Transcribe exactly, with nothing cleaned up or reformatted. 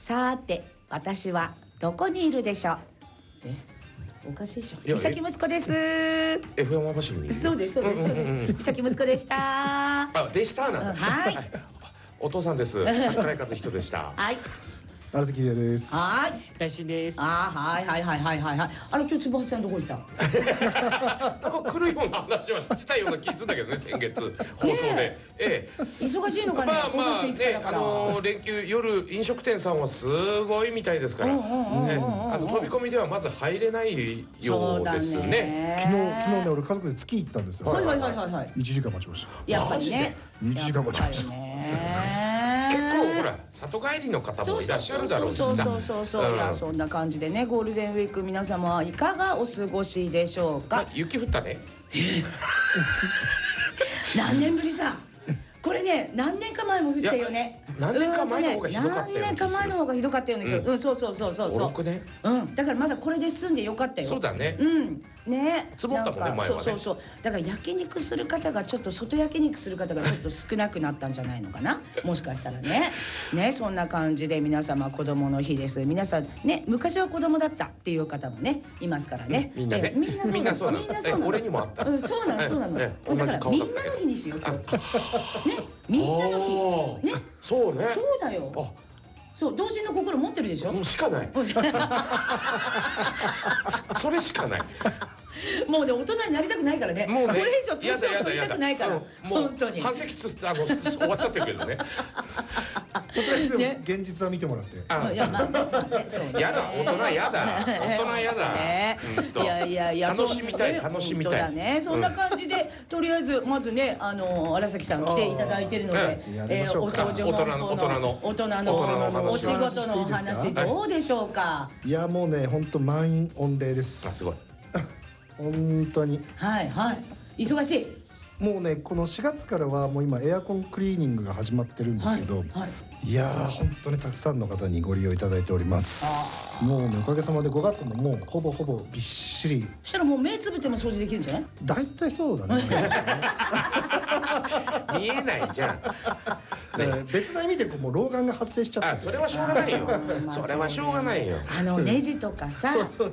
さーて私はどこにいるでしょう。えおかしいでしょ。 いや三崎睦子です。 F 山走りにそうですそうですそうです三崎睦子でした。 あ、でしたなんだ、 うんはいお父さんです桜井和人でしたはい荒関優也です。 はい大臣です。 あはいはいはいはいはいはいあれ今日坪橋さんどこいた。 なんか来るような話はしてたような気するんだけどね先月放送で、 ねええ忙しいのかね。 まあまあごがついつかね、あだからのー連休夜飲食店さんはすごいみたいですから、 うんうんうんうんうんねあの飛び込みではまず入れないようですそうだね。 昨日昨日ね俺家族で月行ったんですよ。 はいはいはいはいはいいちじかん待ちました。 やっぱりねマジでいちじかん待ちましたやっぱりね結構ほら里帰りの方もいらっしゃるだろうしさ。 そうそうそうそうそう、 うんいやそんな感じでねゴールデンウィーク皆様はいかがお過ごしでしょうか。 まあ雪降ったね。 何年ぶりさこれね何年か前も降ったよね。 いや何年か前の方がひどかったような気する何年か前の方がひどかったような気が、うん、そうそうそうそうご、 そうろくねん。 うん、だからまだこれで済んでよかったよ。 そうだね。 うん、ね。 積もったもんねなんか前はねそうそうそう。だから焼肉する方がちょっと外焼肉する方がちょっと少なくなったんじゃないのかな。もしかしたらね。ね、そんな感じで皆様子供の日です。皆さんね、昔は子供だったっていう方もねいますからね。 みんなねえみんなそうなの。 みんなそうなのみんなそうなのえ俺にもあったうん、そうなのそうなの。 ええだから同じ顔だったけどみんなの日にしよう今日。ね、みんなの日。ね、 そうね。 そうだよ。 あ、 そう同心の心持ってるでしょ。 もうしかない。それしかない。 もうね大人になりたくないからね。 もうね。 これ以上年を取りたくないから。 うんもう本当に。 半世紀つあの終わっちゃってるけどね。 とりあえずね現実は見てもらって。 あいやまあまあまあねそうねやだ大人やだ大人やだ。 ねうんといやいやいや楽しみたいそうね楽しみたい。 本当だねそんな感じでとりあえずまずねあの荒崎さん来ていただいてるのであーやりましょうかお掃除大人の本当大人の大人の大人の話お仕事のお話話していいですかどうでしょうか。 いやもうね本当満員御礼ですあ。すごい。 本当にはいはい忙しい。 もうねこのしがつからはもう今エアコンクリーニングが始まってるんですけど、 はいはいいやー本当にたくさんの方にご利用いただいております。もうねおかげさまでごがつももうほぼほぼびっしり。 そしたらもう目つぶっても掃除できるんじゃない。 大体そうだね。 見えないじゃん。 えー別な意味でこうもう老眼が発生しちゃってて。 あそれはしょうがないよ。それはしょうがないよ。 あのネジとかさそうそう